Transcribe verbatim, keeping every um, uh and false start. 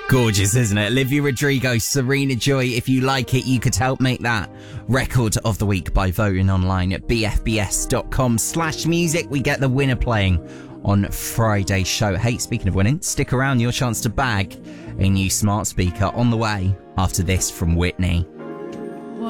Gorgeous, isn't it? Olivia Rodrigo, Serena Joy. If you like it, you could help make that Record of the Week by voting online at bfbs.com slash music. We get the winner playing on Friday's show. Hey, speaking of winning, stick around. Your chance to bag a new smart speaker on the way after this from Whitney.